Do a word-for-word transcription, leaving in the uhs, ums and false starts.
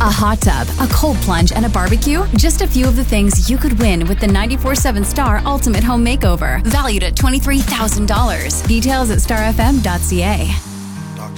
A hot tub, a cold plunge, and a barbecue? Just a few of the things you could win with the ninety-four seven Star Ultimate Home Makeover, valued at twenty-three thousand dollars. Details at star f m dot c a.